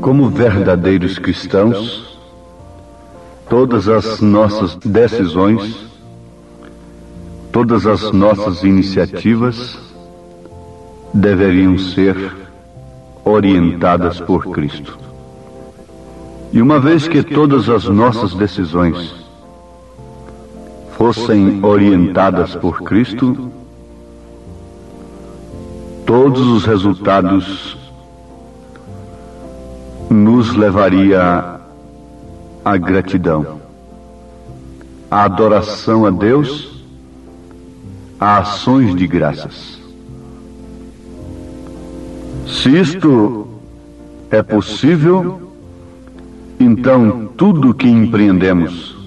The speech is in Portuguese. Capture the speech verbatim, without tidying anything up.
Como verdadeiros cristãos, todas as nossas decisões, todas as nossas iniciativas deveriam ser orientadas por Cristo. E uma vez que todas as nossas decisões fossem orientadas por Cristo, todos os resultados nos levaria à gratidão, à adoração a Deus, a ações de graças. Se isto é possível, então tudo que empreendemos